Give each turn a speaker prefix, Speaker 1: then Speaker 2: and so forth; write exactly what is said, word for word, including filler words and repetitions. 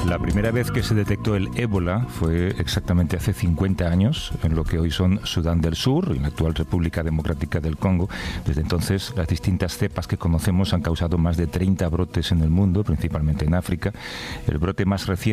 Speaker 1: La primera vez que se detectó el ébola fue exactamente hace cincuenta años, en lo que hoy son Sudán del Sur y la actual República Democrática del Congo. Desde entonces, las distintas cepas que conocemos han causado más de treinta brotes en el mundo, principalmente en África. El brote más reciente